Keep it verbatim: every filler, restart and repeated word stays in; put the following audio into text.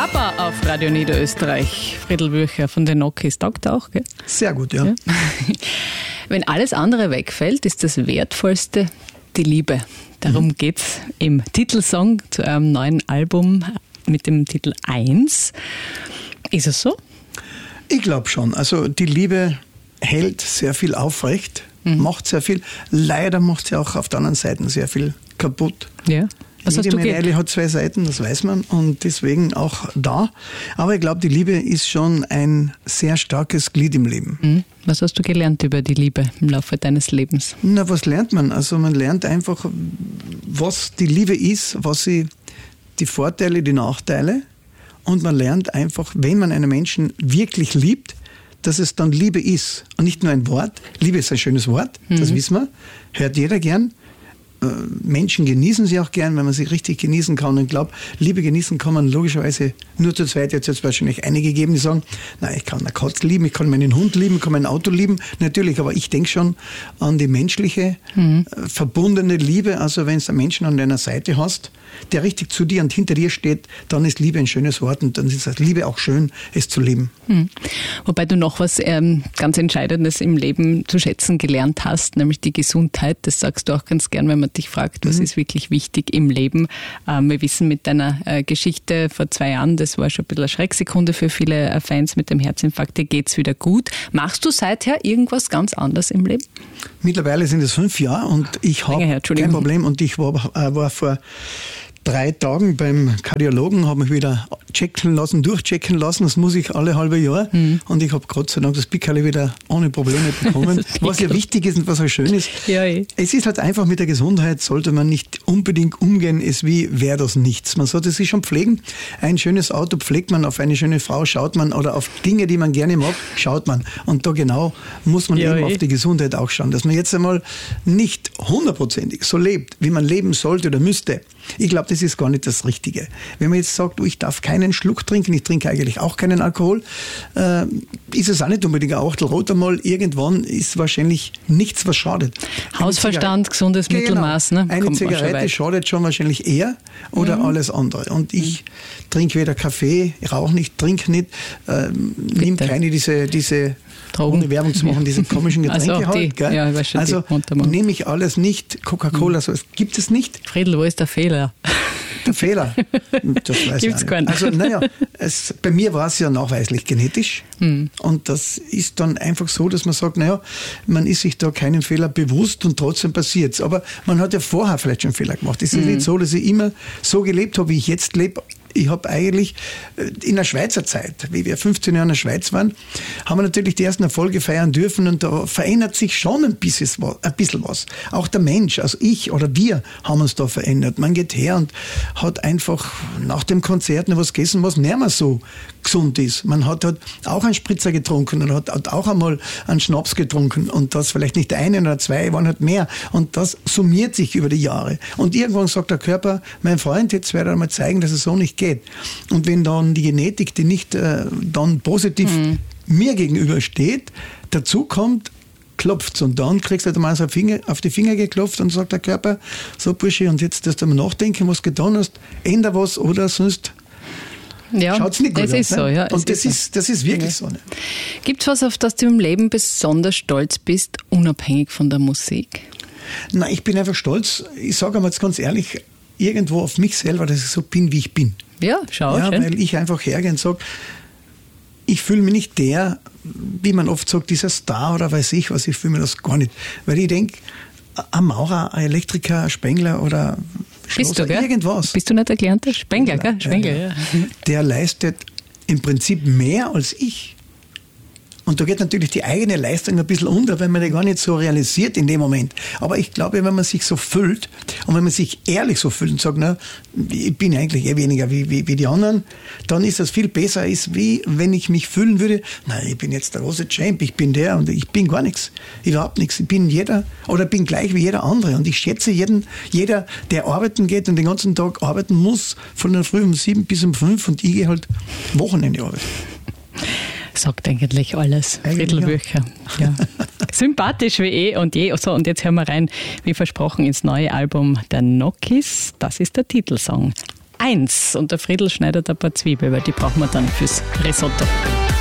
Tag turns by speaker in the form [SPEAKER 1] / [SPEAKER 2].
[SPEAKER 1] Papa auf Radio Niederösterreich. Friedl Würcher von den Nokis. Taugt auch, gell?
[SPEAKER 2] Sehr gut, ja. ja.
[SPEAKER 1] Wenn alles andere wegfällt, ist das Wertvollste die Liebe. Darum mhm. geht's im Titelsong zu eurem neuen Album mit dem Titel eins. Ist es so?
[SPEAKER 2] Ich glaube schon. Also die Liebe hält sehr viel aufrecht, mhm. macht sehr viel. Leider macht sie auch auf der anderen Seite sehr viel kaputt.
[SPEAKER 1] Ja. Was
[SPEAKER 2] Jede
[SPEAKER 1] hast du
[SPEAKER 2] Medaille hat zwei Seiten, das weiß man, und deswegen auch da. Aber ich glaube, die Liebe ist schon ein sehr starkes Glied im Leben.
[SPEAKER 1] Mhm. Was hast du gelernt über die Liebe im Laufe deines Lebens?
[SPEAKER 2] Na, was lernt man? Also man lernt einfach, was die Liebe ist, was sie, die Vorteile, die Nachteile. Und man lernt einfach, wenn man einen Menschen wirklich liebt, dass es dann Liebe ist. Und nicht nur ein Wort. Liebe ist ein schönes Wort, mhm. das wissen wir. Hört jeder gern. Menschen genießen sie auch gern, wenn man sie richtig genießen kann. Und ich glaube, Liebe genießen kann man logischerweise nur zu zweit. Jetzt wird es wahrscheinlich einige geben, die sagen, nein, ich kann eine Katze lieben, ich kann meinen Hund lieben, ich kann mein Auto lieben. Natürlich, aber ich denke schon an die menschliche, mhm. verbundene Liebe. Also wenn du einen Menschen an deiner Seite hast, der richtig zu dir und hinter dir steht, dann ist Liebe ein schönes Wort und dann ist Liebe auch schön, es zu lieben.
[SPEAKER 1] Mhm. Wobei du noch was ähm, ganz Entscheidendes im Leben zu schätzen gelernt hast, nämlich die Gesundheit. Das sagst du auch ganz gern, wenn man dich fragt, was mhm. ist wirklich wichtig im Leben. Ähm, wir wissen mit deiner äh, Geschichte vor zwei Jahren, das war schon ein bisschen eine Schrecksekunde für viele äh, Fans mit dem Herzinfarkt, dir geht's wieder gut. Machst du seither irgendwas ganz anderes im Leben?
[SPEAKER 2] Mittlerweile sind es fünf Jahre und ich habe kein Problem und ich war, äh, war vor drei Tagen beim Kardiologen, habe mich wieder checken lassen, durchchecken lassen. Das muss ich alle halbe Jahr. Mhm. Und ich habe Gott sei Dank das Pickerl wieder ohne Probleme bekommen. Was ja wichtig ist und was auch schön ist.
[SPEAKER 1] Ja, eh.
[SPEAKER 2] Es ist halt einfach, mit der Gesundheit sollte man nicht unbedingt umgehen, es wie wäre das nichts. Man sollte sich schon pflegen. Ein schönes Auto pflegt man, auf eine schöne Frau schaut man oder auf Dinge, die man gerne mag, schaut man. Und da genau muss man ja, eben eh. auf die Gesundheit auch schauen. Dass man jetzt einmal nicht hundertprozentig so lebt, wie man leben sollte oder müsste. Ich glaube, das ist gar nicht das Richtige. Wenn man jetzt sagt, ich darf keinen Schluck trinken, ich trinke eigentlich auch keinen Alkohol, äh, ist es auch nicht unbedingt ein Achtel rot einmal. Irgendwann ist wahrscheinlich nichts, was schadet.
[SPEAKER 1] Hausverstand, gesundes genau. Mittelmaß. Ne?
[SPEAKER 2] Eine Kommt Zigarette schadet schon wahrscheinlich eher oder mhm. alles andere. Und ich mhm. trinke weder Kaffee, ich rauche nicht, trinke nicht, äh, nehme keine diese... diese Drogen. Ohne Werbung zu machen, diese komischen Getränke also halt. Die, gell? Ja, ich weiß schon, also nehme ich alles nicht, Coca-Cola, so gibt es nicht.
[SPEAKER 1] Friedl, wo ist der Fehler?
[SPEAKER 2] Der Fehler? Das weiß Gibt's ich gar nicht. Also naja, es, bei mir war es ja nachweislich genetisch hm. und das ist dann einfach so, dass man sagt, naja, man ist sich da keinen Fehler bewusst und trotzdem passiert es. Aber man hat ja vorher vielleicht schon Fehler gemacht. Es ist hm. nicht so, dass ich immer so gelebt habe, wie ich jetzt lebe. Ich habe eigentlich in der Schweizer Zeit, wie wir fünfzehn Jahre in der Schweiz waren, haben wir natürlich die ersten Erfolge feiern dürfen und da verändert sich schon ein bisschen, ein bisschen was. Auch der Mensch, also ich oder wir haben uns da verändert. Man geht her und hat einfach nach dem Konzert noch was gegessen, was nicht mehr so gesund ist. Man hat halt auch einen Spritzer getrunken und hat, hat auch einmal einen Schnaps getrunken und das vielleicht nicht eine oder zwei, waren halt mehr. Und das summiert sich über die Jahre. Und irgendwann sagt der Körper, mein Freund, jetzt werde ich einmal zeigen, dass es so nicht geht. Und wenn dann die Genetik, die nicht äh, dann positiv mhm. mir gegenüber steht, dazu kommt, klopft's und dann kriegst du halt mal so auf, Finger, auf die Finger geklopft und sagt der Körper, so Bursche, und jetzt darfst du mal nachdenken, was du getan hast, änder was oder sonst
[SPEAKER 1] ja,
[SPEAKER 2] schaut's nicht gut
[SPEAKER 1] das
[SPEAKER 2] aus.
[SPEAKER 1] Ist so, ja,
[SPEAKER 2] und das ist,
[SPEAKER 1] ist,
[SPEAKER 2] so. das ist wirklich ja. so. Ne?
[SPEAKER 1] Gibt es was, auf das du im Leben besonders stolz bist, unabhängig von der Musik?
[SPEAKER 2] Nein, ich bin einfach stolz, ich sage einmal jetzt ganz ehrlich, irgendwo auf mich selber, dass ich so bin, wie ich bin.
[SPEAKER 1] Ja, schau.
[SPEAKER 2] Ja,
[SPEAKER 1] schön.
[SPEAKER 2] weil ich einfach hergehe und sage, ich fühle mich nicht der, wie man oft sagt, dieser Star oder weiß ich was, ich fühle mich das gar nicht. Weil ich denke, ein Maurer, ein Elektriker, ein Spengler oder
[SPEAKER 1] Bist du, gell?
[SPEAKER 2] irgendwas.
[SPEAKER 1] Bist du nicht der gelernte Spengler, gell? Spengler, ja.
[SPEAKER 2] Der leistet im Prinzip mehr als ich. Und da geht natürlich die eigene Leistung ein bisschen unter, weil man die gar nicht so realisiert in dem Moment. Aber ich glaube, wenn man sich so fühlt und wenn man sich ehrlich so fühlt und sagt, na, ich bin eigentlich eh weniger wie, wie, wie die anderen, dann ist das viel besser, als wie wenn ich mich fühlen würde, nein, ich bin jetzt der große Champ, ich bin der und ich bin gar nichts, überhaupt nichts. Ich bin jeder oder bin gleich wie jeder andere. Und ich schätze jeden, jeder, der arbeiten geht und den ganzen Tag arbeiten muss, von der Früh um sieben bis um fünf und ich gehe halt Wochenende arbeiten.
[SPEAKER 1] Sagt eigentlich alles. Friedl Würcher. Ja. Sympathisch wie eh und je. So, und jetzt hören wir rein, wie versprochen, ins neue Album der Nokis. Das ist der Titelsong. eins. Und der Friedl schneidet ein paar Zwiebeln, weil die brauchen wir dann fürs Risotto.